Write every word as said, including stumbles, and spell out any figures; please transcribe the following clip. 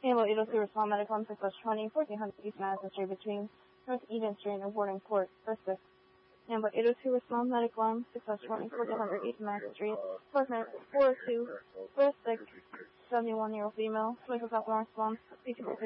Halo eight oh two Respond Medical on six twenty, fourteen hundred East Madison Street between North Eden Street and Boarding Port, Bristol. Number eight oh two Respond Medical on six twenty, fourteen hundred East Madison Street, partner four two, four six, seventy-one-year-old female, medical response,